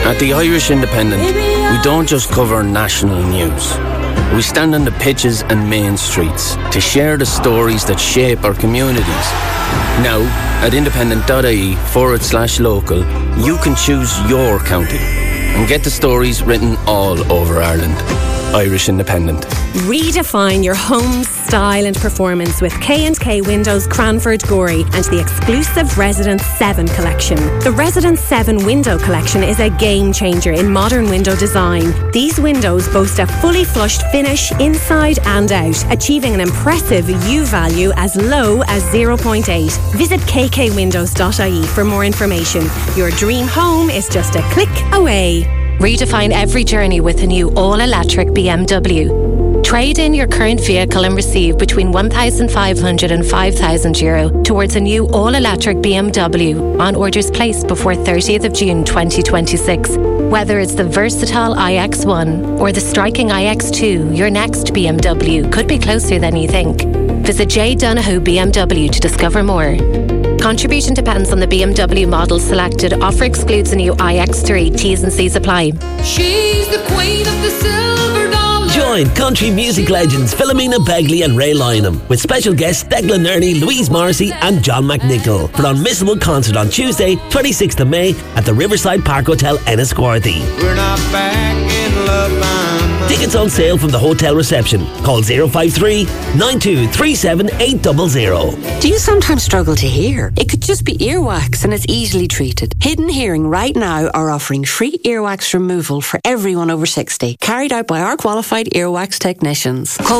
At the Irish Independent, we don't just cover national news. We stand on the pitches and main streets to share the stories that shape our communities. Now, at independent.ie/local, you can choose your county and get the stories written all over Ireland. Irish Independent. Redefine your home's style and performance with K&K Windows Cranford Gorey and the exclusive Residence 7 collection. The Residence 7 window collection is a game changer in modern window design. These windows boast a fully flushed finish inside and out, achieving an impressive U-value as low as 0.8. Visit kkwindows.ie for more information. Your dream home is just a click away. Redefine every journey with a new all-electric BMW. Trade in your current vehicle and receive between €1,500 and €5,000 towards a new all-electric BMW on orders placed before 30th of June 2026. Whether it's the versatile iX1 or the striking iX2, your next BMW could be closer than you think. Visit J. Donoghue BMW to discover more. Contribution depends on the BMW model selected. Offer excludes the new iX3. T's and C's apply. She's the queen of the silver dollar. Join country music legends Philomena Begley and Ray Lynham with special guests Declan Nerney, Louise Morrissey and John McNichol for an unmissable concert on Tuesday, 26th of May at the Riverside Park Hotel, Enniscorthy. We're not back in love. Tickets on sale from the hotel reception. Call 053 9237 800. Do you sometimes struggle to hear? It could just be earwax and it's easily treated. Hidden Hearing right now are offering free earwax removal for everyone over 60, carried out by our qualified earwax technicians. Call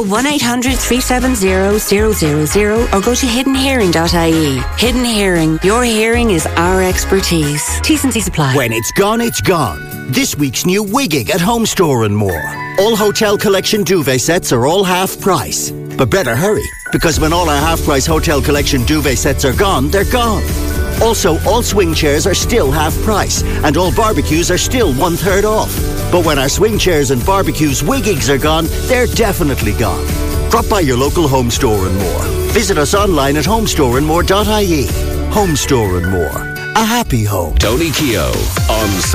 1-800-370-000 or go to hiddenhearing.ie. Hidden Hearing, your hearing is our expertise. T's and C's apply. When it's gone, it's gone. This week's new Wigging at Home Store and More. All Hotel Collection duvet sets are all half price. But better hurry, because when all our half price Hotel Collection duvet sets are gone, they're gone. Also, all swing chairs are still half price, and all barbecues are still 1/3 off. But when our swing chairs and barbecues Wiggings are gone, they're definitely gone. Drop by your local Home Store and More. Visit us online at homestoreandmore.ie. Home Store and More. A happy home. Tony Keogh on